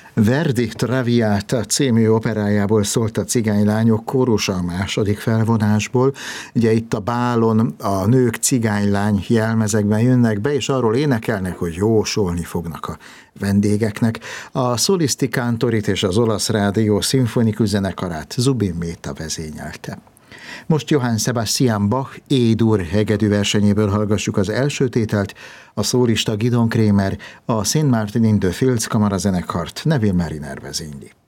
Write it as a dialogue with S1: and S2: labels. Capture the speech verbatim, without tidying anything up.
S1: Verdi Traviata című operájából szólt a Cigánylányok kórusa a második felvonásból. Ugye itt a bálon a nők cigánylány jelmezekben jönnek be, és arról énekelnek, hogy jósolni fognak a vendégeknek. A Solisti Cantorit és az Olasz Rádió szimfonikus zenekarát Zubin Méta vezényelte. Most Johann Sebastian Bach E-dur hegedű versenyéből hallgassuk az első tételt, a szólista Gidon Kremer, a Saint Martin in the Fields kamarazenekart Neville Mariner vezényli.